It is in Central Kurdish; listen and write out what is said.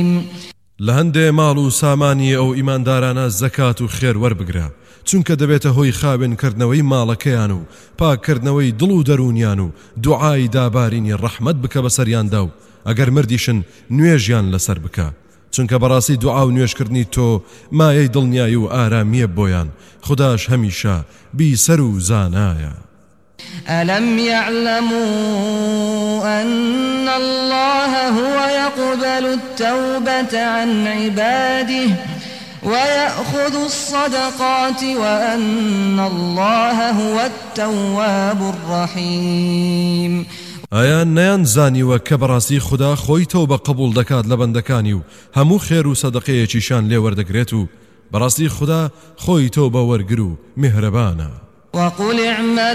لهندێ ماڵ و سامانی ئەو ئیماندارانە زەکات و خێر وەربگرە چونکە دەبێتە هۆی خاوێنکردنەوەی ماڵەکەیان و پاکردنەوەی دڵ و دەرونیان و دوعای دابارینی ڕەحمەت بکە بەسەریاندا و ئەگەر مردیشن نوێژیان لەسەر بکە چونکە بەڕاستی دوعا و نوێژکردنی تۆ مایەی دڵنیایی و ئارامیە بۆیان خوداش هەمیشە بیسەر و زانایە. ألم يعلموا أن الله هو يقبل التوبة عن عباده ويأخذ الصدقات وأن الله هو التواب الرحيم. ئایان نەیانزانیوە کە بەڕاستی خوددا خۆی تەوبە قبول دەکات لە بەندەکانی و هەموو خێر و سەدەقەیەکیشان لێ وەردەگرێت و بەڕاستی خوددا خۆی تەوبە وەرگر و میهرەبانە. وقل اعملوا